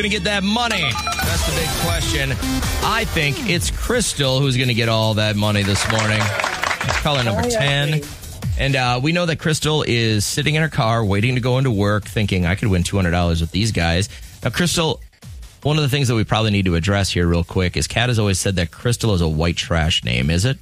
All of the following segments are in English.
Gonna get that money? That's the big question. I think it's Crystal who's gonna get all that money this morning. Caller number 10. And we know that Crystal is sitting in her car waiting to go into work thinking, I could win $200 with these guys. Now, Crystal, one of the things that we probably need to address here real quick is Kat has always said that Crystal is a white trash name. Is it?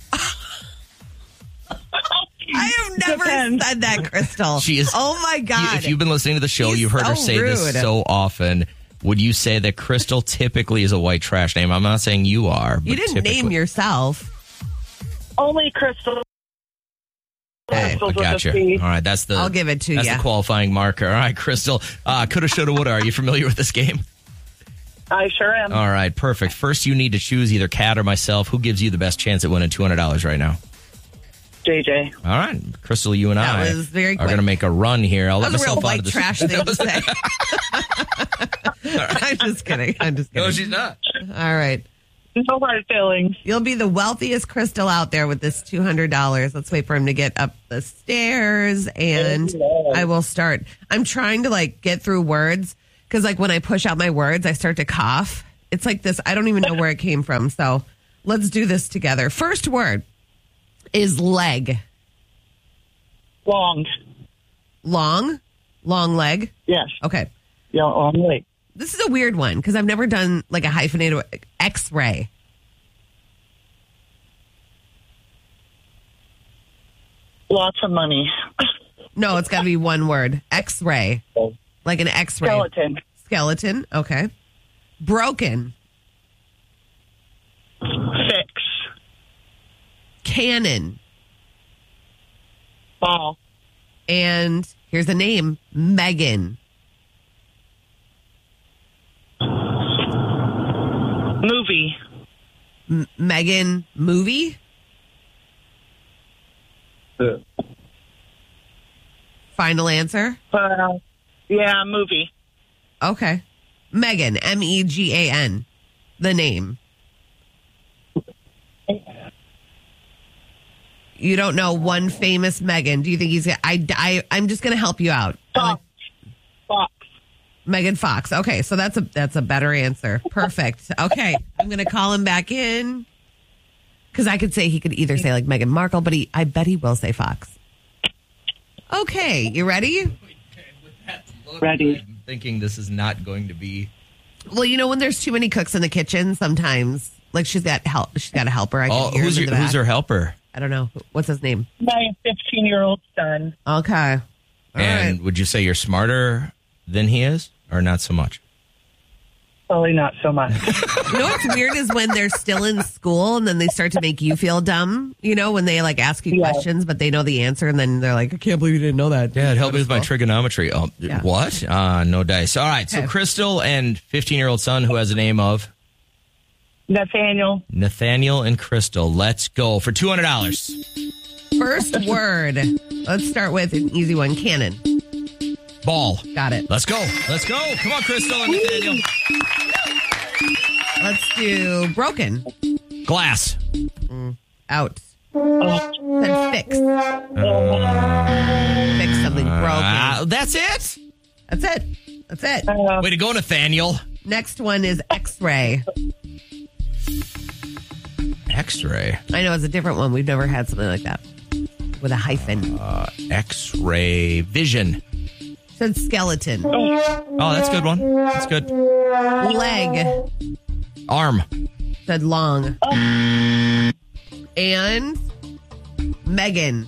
I have never said that, Crystal. She is. Oh, my God. If you've been listening to the show, you've heard her say this so often. Would you say that Crystal typically is a white trash name? I'm not saying you are. But you didn't name yourself. Only Crystal. Hey, I got you. All right, I'll give it to you. That's the qualifying marker. All right, Crystal. Coulda, shoulda, woulda. Are you familiar with this game? I sure am. All right, perfect. First, you need to choose either Kat or myself. Who gives you the best chance at winning $200 right now? JJ. All right, Crystal, you and I was very quick. are going to make a run here. I'll that let was a myself real out white of the trash thing to say. Right. I'm just kidding. No, she's not. All right. No hard feelings. You'll be the wealthiest Crystal out there with this $200. Let's wait for him to get up the stairs, and I will start. I'm trying to get through words because when I push out my words, I start to cough. It's like this. I don't even know where it came from. So let's do this together. First word is leg. Long. Long? Long leg? Yes. Okay. Yeah, long leg. This is a weird one because I've never done a hyphenated X-ray. Lots of money. No, it's got to be one word. X-ray. Like an X-ray. Skeleton. Skeleton. Okay. Broken. Fix. Cannon. Ball. And here's a name. Megan. Movie. Megan movie? Final answer? Yeah, movie. Okay. Megan. Megan. The name. You don't know one famous Megan. Do you think he's... I'm just going to help you out. Fox. Megan Fox. Okay, so that's a better answer. Perfect. Okay, I'm going to call him back in because I could say he could either say Meghan Markle, but I bet he will say Fox. Okay, you ready? Ready. I'm thinking this is not going to be. Well, when there's too many cooks in the kitchen, sometimes she's got help. She's got a helper. Who's her helper? I don't know. What's his name? My 15-year-old son. Okay. All right. Would you say you're smarter than he is, or not so much? Probably not so much. What's weird is when they're still in school and then they start to make you feel dumb, when they ask you questions, but they know the answer and then they're like, I can't believe you didn't know that. Dad, help me with my trigonometry. Oh, yeah. What? No dice. All right. So Crystal and 15-year-old son who has a name of? Nathaniel. Nathaniel and Crystal. Let's go for $200. First word. Let's start with an easy one. Cannon. Ball. Got it. Let's go. Come on, Crystal and Nathaniel. Let's do broken. Glass. Out. Then fix. Fix something broken. That's it? That's it. Way to go, Nathaniel. Next one is X-ray. X-ray. I know, it's a different one. We've never had something like that. With a hyphen. X-ray vision. Said skeleton. Oh, that's a good one. That's good. Leg. Arm. Said long. And Megan.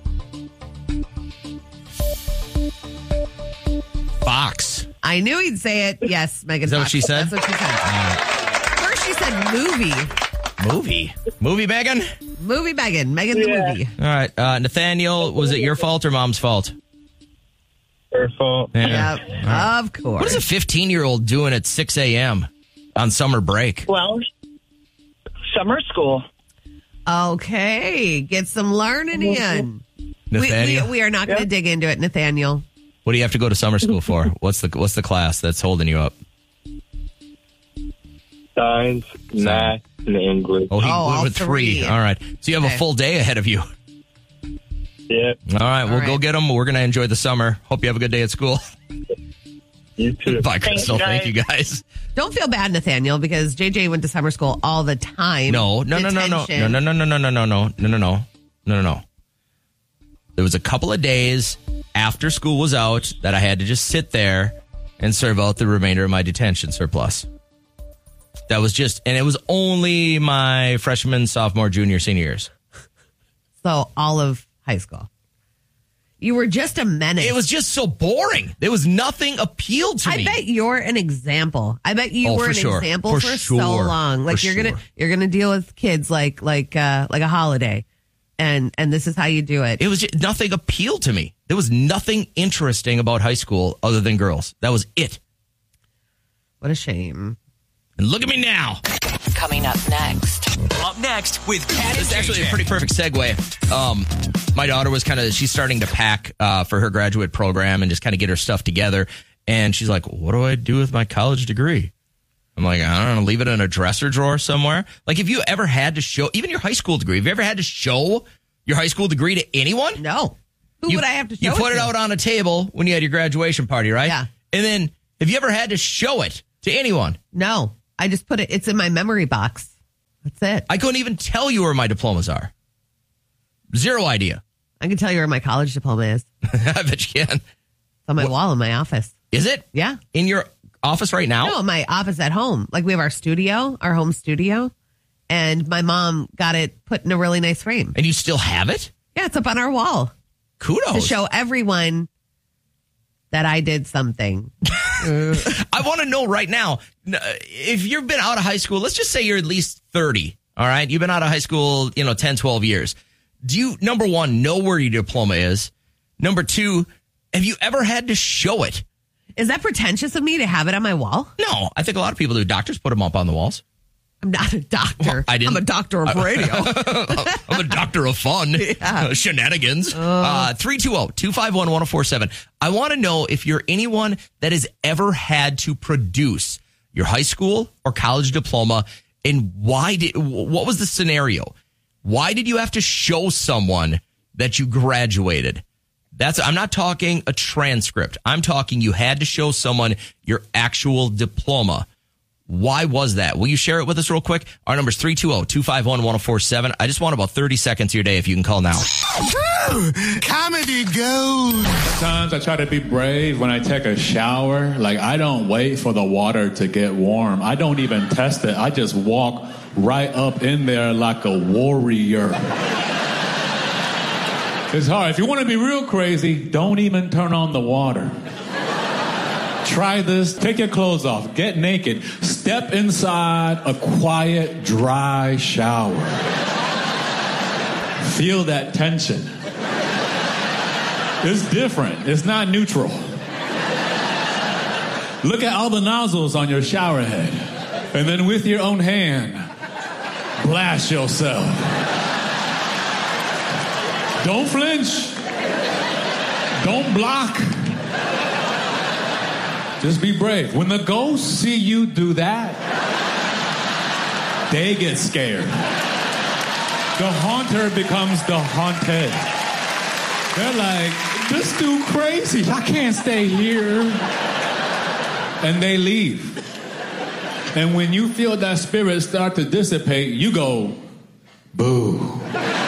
Fox. I knew he'd say it. Yes, Megan. Is that Fox. what she said? That's what she said. First she said movie. Movie Megan? Movie Megan. Megan the movie. All right. Nathaniel, was it your fault or mom's fault? Her fault. Yeah. Yep, of course. What is a 15-year-old doing at 6 a.m. on summer break? Well, summer school. Okay. Get some learning in. Nathaniel? We are not going to dig into it, Nathaniel. What do you have to go to summer school for? What's the class that's holding you up? Science, math, and English. Oh, he all went with three. All right. So you have a full day ahead of you. Yep. All right. We'll right. go get them. We're going to enjoy the summer. Hope you have a good day at school. You too. Bye, Crystal. Thanks, Thank you, guys. Don't feel bad, Nathaniel, because JJ went to summer school all the time. No. Detention. No. There was a couple of days after school was out that I had to just sit there and serve out the remainder of my detention surplus. That was and it was only my freshman, sophomore, junior, senior years. So all of high school. You were just a menace. It was just so boring. There was nothing appealed to me. I bet you're an example. I bet you were an example for so long. Like you're gonna deal with kids like a holiday, and this is how you do it. It was just, nothing appealed to me. There was nothing interesting about high school other than girls. That was it. What a shame. And look at me now. Coming up next. Up next with Cat and It's actually a JJ. pretty perfect segue. My daughter was she's starting to pack for her graduate program and just kind of get her stuff together. And she's like, what do I do with my college degree? I'm like, I don't know, leave it in a dresser drawer somewhere. Like, if you ever had to show, even your high school degree, have you ever had to show your high school degree to anyone? No. Who would I have to show You put it to? out on a table when you had your graduation party, right? Yeah. And then, have you ever had to show it to anyone? No. I just put it's in my memory box. That's it. I couldn't even tell you where my diplomas are. Zero idea. I can tell you where my college diploma is. It's I bet you can. on my wall in my office. Is it? Yeah. In your office right now? No, my office at home. Like we have our home studio, and my mom got it put in a really nice frame. And you still have it? Yeah, it's up on our wall Kudos. to show everyone that I did something. I want to know right now, if you've been out of high school, let's just say you're at least 30, all right? You've been out of high school, 10, 12 years. Do you, number one, know where your diploma is? Number two, have you ever had to show it? Is that pretentious of me to have it on my wall? No, I think a lot of people do. Doctors put them up on the walls. I'm not a doctor. I didn't- I'm a doctor of radio. I'm a doctor of fun. Shenanigans. 320-251-1047. I want to know if you're anyone that has ever had to produce your high school or college diploma, and what was the scenario? Why did you have to show someone that you graduated? I'm not talking a transcript. I'm talking you had to show someone your actual diploma. Why was that? Will you share it with us real quick? Our number is 320-251-1047. I just want about 30 seconds of your day if you can call now. Comedy gold. Sometimes I try to be brave when I take a shower. Like, I don't wait for the water to get warm. I don't even test it. I just walk right up in there like a warrior. It's hard. If you want to be real crazy, don't even turn on the water. Try this. Take your clothes off. Get naked. Step inside a quiet, dry shower. Feel that tension. It's different. It's not neutral. Look at all the nozzles on your shower head. And then with your own hand, blast yourself. Don't flinch. Don't block. Just be brave. When the ghosts see you do that, they get scared. The haunter becomes the haunted. They're like, this dude crazy. I can't stay here. And they leave. And when you feel that spirit start to dissipate, you go, boo.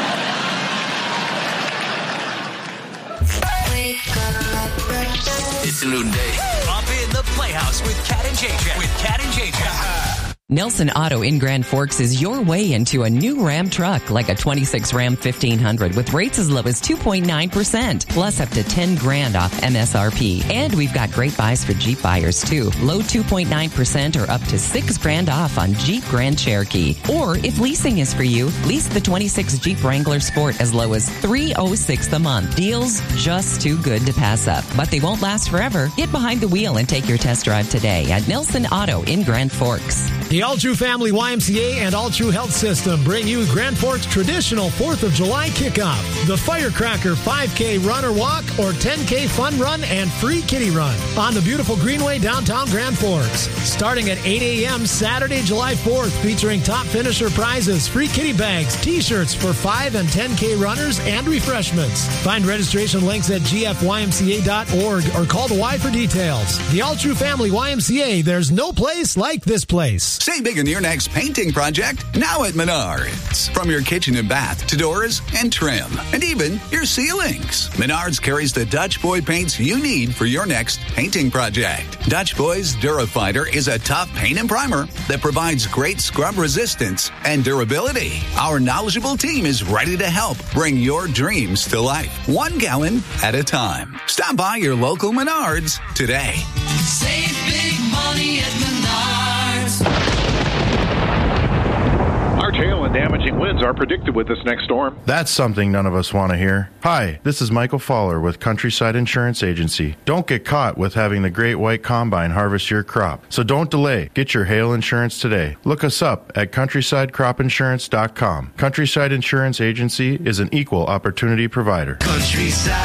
It's a new day. Up in the Playhouse with Cat and JJ. Nelson Auto in Grand Forks is your way into a new Ram truck, like a 26 Ram 1500 with rates as low as 2.9%, plus up to $10,000 off MSRP. And we've got great buys for Jeep buyers too. Low 2.9% or up to $6,000 off on Jeep Grand Cherokee. Or if leasing is for you, lease the 26 Jeep Wrangler Sport as low as $306 a month. Deals just too good to pass up. But they won't last forever. Get behind the wheel and take your test drive today at Nelson Auto in Grand Forks. The All True Family YMCA and All True Health System bring you Grand Forks' traditional 4th of July kickoff. The Firecracker 5K run or walk or 10K fun run and free kitty run on the beautiful Greenway downtown Grand Forks. Starting at 8 a.m. Saturday, July 4th, featuring top finisher prizes, free kitty bags, t-shirts for 5 and 10K runners, and refreshments. Find registration links at gfymca.org or call the Y for details. The All True Family YMCA, there's no place like this place. Save big in your next painting project now at Menards. From your kitchen and bath to doors and trim, and even your ceilings. Menards carries the Dutch Boy paints you need for your next painting project. Dutch Boy's Durafighter is a tough paint and primer that provides great scrub resistance and durability. Our knowledgeable team is ready to help bring your dreams to life, 1 gallon at a time. Stop by your local Menards today. Save big money at Menards. Large hail and damaging winds are predicted with this next storm. That's something none of us want to hear. Hi, this is Michael Fowler with Countryside Insurance Agency. Don't get caught with having the Great White Combine harvest your crop. So don't delay. Get your hail insurance today. Look us up at CountrysideCropInsurance.com. Countryside Insurance Agency is an equal opportunity provider. Countryside.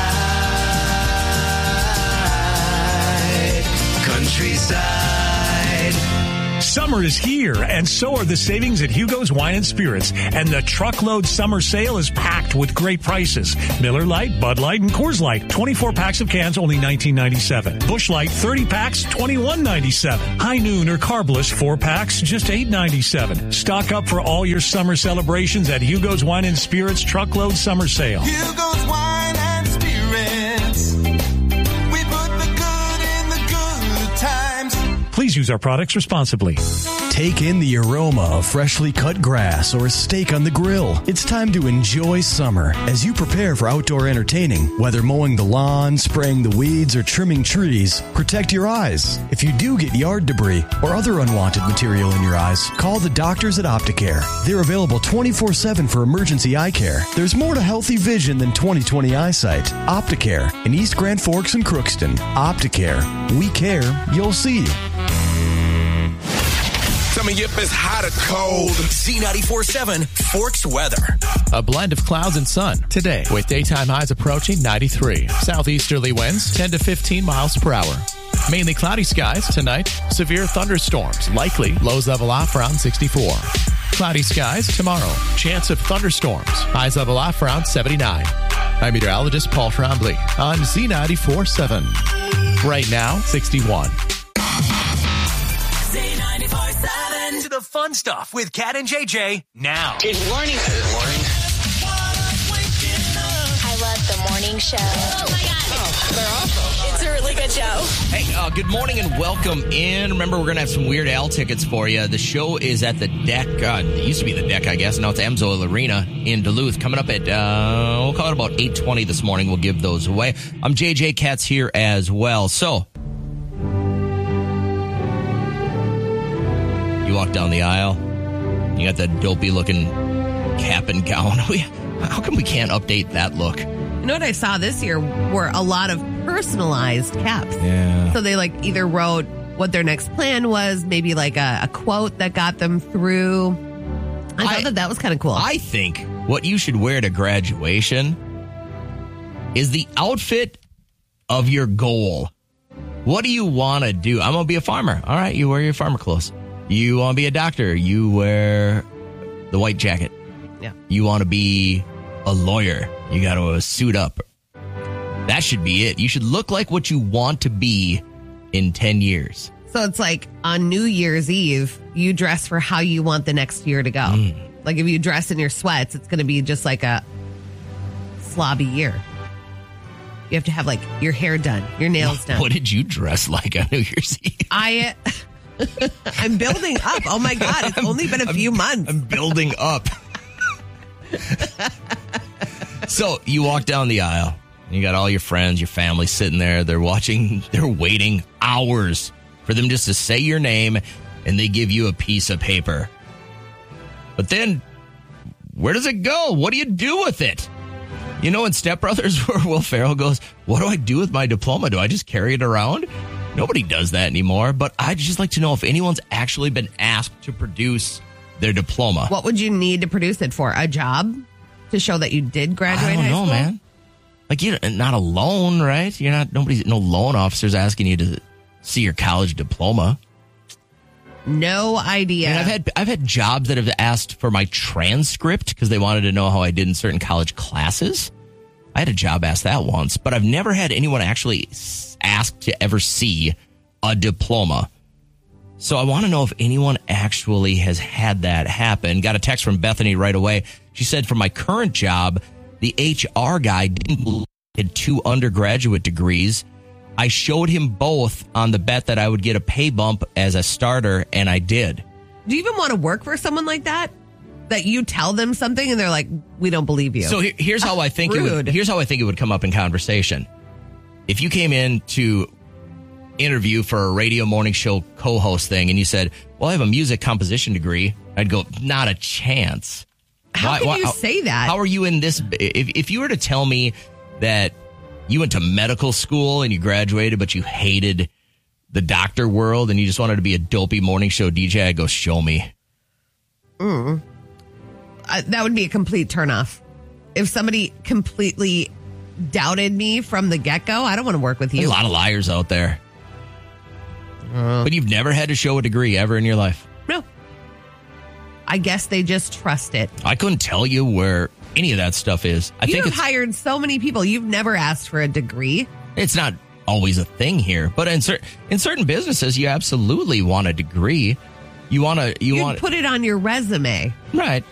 Summer is here, and so are the savings at Hugo's Wine and Spirits. And the truckload summer sale is packed with great prices. Miller Lite, Bud Light, and Coors Light. 24 packs of cans, only $19.97. Busch Light, 30 packs, $21.97. High Noon or Carbless, 4 packs, just $8.97. Stock up for all your summer celebrations at Hugo's Wine and Spirits truckload summer sale. Hugo's Wine and Spirits. We put the good in the good times. Please use our products responsibly. Take in the aroma of freshly cut grass or a steak on the grill. It's time to enjoy summer as you prepare for outdoor entertaining. Whether mowing the lawn, spraying the weeds, or trimming trees, protect your eyes. If you do get yard debris or other unwanted material in your eyes, call the doctors at Opticare. They're available 24/7 for emergency eye care. There's more to healthy vision than 20/20 eyesight. Opticare in East Grand Forks and Crookston. Opticare. We care. You'll see. Tell me if it's hot or cold. Z94.7 Forks weather. A blend of clouds and sun today with daytime highs approaching 93. Southeasterly winds 10 to 15 miles per hour. Mainly cloudy skies tonight. Severe thunderstorms likely. Lows level off around 64. Cloudy skies tomorrow. Chance of thunderstorms. Highs level off around 79. I'm meteorologist Paul Trombley on Z94.7. Right now, 61. To the fun stuff with Kat and JJ now. Good morning. Good morning. I love the morning show. Oh my God. Oh, they're awesome. It's a really good show. Hey, good morning and welcome in. Remember, we're going to have some Weird Al tickets for you. The show is at the Deck. It used to be the Deck, I guess. Now it's Amsoil Arena in Duluth. Coming up at, we'll call it about 8:20 this morning. We'll give those away. I'm JJ. Kat's here as well. So, you walk down the aisle, you got that dopey-looking cap and gown. How come we can't update that look? You know what I saw this year were a lot of personalized caps. Yeah. So they either wrote what their next plan was, maybe a quote that got them through. I thought that was kind of cool. I think what you should wear to graduation is the outfit of your goal. What do you want to do? I'm going to be a farmer. All right, you wear your farmer clothes. You want to be a doctor, you wear the white jacket. Yeah. You want to be a lawyer, you got to suit up. That should be it. You should look like what you want to be in 10 years. So it's like on New Year's Eve, you dress for how you want the next year to go. Like if you dress in your sweats, it's going to be just like a slobby year. You have to have your hair done, your nails done. What did you dress like on New Year's Eve? I'm building up. Oh my God, it's only been a few months. I'm building up. So you walk down the aisle, and you got all your friends, your family sitting there. They're waiting hours for them just to say your name, and they give you a piece of paper. But then, where does it go? What do you do with it? You know in Step Brothers where Will Ferrell goes, what do I do with my diploma? Do I just carry it around? Nobody does that anymore, but I'd just like to know if anyone's actually been asked to produce their diploma. What would you need to produce it for? A job to show that you did graduate I don't high know, school? man. Like, you're not a loan, right? No loan officer's asking you to see your college diploma. No idea. And I've had jobs that have asked for my transcript because they wanted to know how I did in certain college classes. I had a job ask that once, but I've never had anyone actually ask to ever see a diploma. So I want to know if anyone actually has had that happen. Got a text from Bethany right away. She said, for my current job, the HR guy didn't believe I had 2 undergraduate degrees. I showed him both on the bet that I would get a pay bump as a starter, and I did. Do you even want to work for someone like that? That you tell them something and they're like, we don't believe you. So here's how I think Rude. here's how I think it would come up in conversation. If you came in to interview for a radio morning show co-host thing and you said, well, I have a music composition degree, I'd go, not a chance. How can you say that? How are you in this? If you were to tell me that you went to medical school and you graduated, but you hated the doctor world and you just wanted to be a dopey morning show DJ, I'd go, show me. That would be a complete turnoff. If somebody completely doubted me from the get-go, I don't want to work with you. There's a lot of liars out there. But you've never had to show a degree ever in your life? No. I guess they just trust it. I couldn't tell you where any of that stuff is. I think You've hired so many people. You've never asked for a degree. It's not always a thing here, but in certain businesses, you absolutely want a degree. You want put it on your resume. Right.